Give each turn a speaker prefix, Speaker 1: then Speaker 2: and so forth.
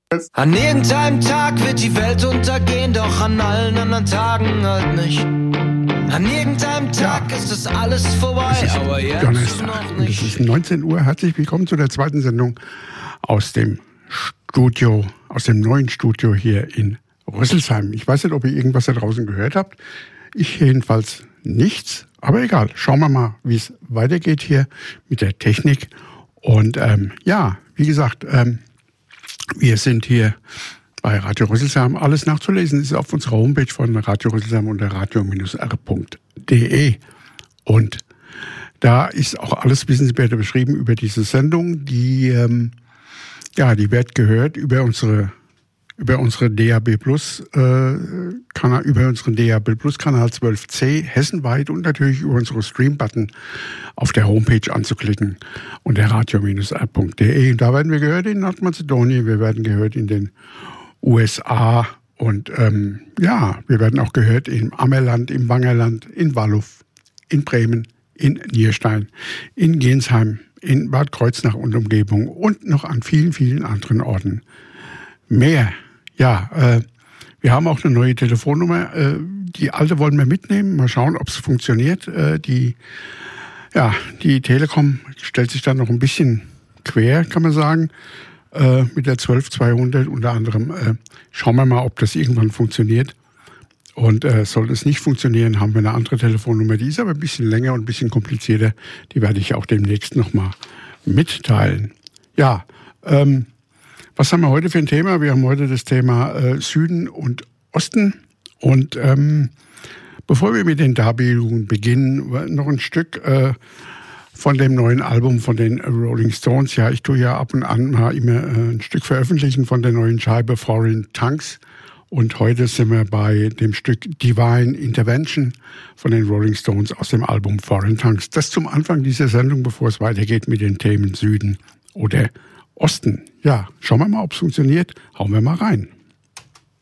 Speaker 1: An irgendeinem Tag wird die Welt untergehen, doch an allen anderen Tagen halt nicht. An irgendeinem Tag ist es alles vorbei, aber jetzt
Speaker 2: Donnerstag
Speaker 1: noch nicht.
Speaker 2: Und es ist 19 Uhr. Herzlich willkommen zu der zweiten Sendung aus dem Studio, aus dem neuen Studio hier in Rüsselsheim. Ich weiß nicht, ob ihr irgendwas da draußen gehört habt. Ich jedenfalls nichts. Aber egal, schauen wir mal, wie es weitergeht hier mit der Technik. Und wie gesagt, wir sind hier bei Radio Rüsselsheim. Alles nachzulesen ist auf unserer Homepage von Radio Rüsselsheim unter radio-r.de. Und da ist auch alles wissenswerte beschrieben über diese Sendung, die wird gehört über unsere DAB Plus Kanal, über unseren DAB Plus Kanal 12C hessenweit und natürlich über unsere Stream-Button auf der Homepage anzuklicken unter radio-r.de. Und da werden wir gehört in Nordmazedonien, wir werden gehört in den USA und wir werden auch gehört im Ammerland, im Wangerland, in Wallow, in Bremen, in Nierstein, in Gensheim, in Bad Kreuznach und Umgebung und noch an vielen, vielen anderen Orten mehr. Ja, wir haben auch eine neue Telefonnummer. Die alte wollen wir mitnehmen. Mal schauen, ob es funktioniert. Die Telekom stellt sich dann noch ein bisschen quer, kann man sagen, mit der 12200 unter anderem. Schauen wir mal, ob das irgendwann funktioniert. Und sollte es nicht funktionieren, haben wir eine andere Telefonnummer. Die ist aber ein bisschen länger und ein bisschen komplizierter. Die werde ich auch demnächst nochmal mitteilen. Ja, was haben wir heute für ein Thema? Wir haben heute das Thema Süden und Osten. Und bevor wir mit den Darbietungen beginnen, noch ein Stück von dem neuen Album von den Rolling Stones. Ja, ich tue ja ab und an mal immer ein Stück veröffentlichen von der neuen Scheibe Foreign Tongues. Und heute sind wir bei dem Stück Divine Intervention von den Rolling Stones aus dem Album Foreign Tongues. Das zum Anfang dieser Sendung, bevor es weitergeht mit den Themen Süden oder Osten. Ja, schauen wir mal, ob es funktioniert. Hauen wir mal rein.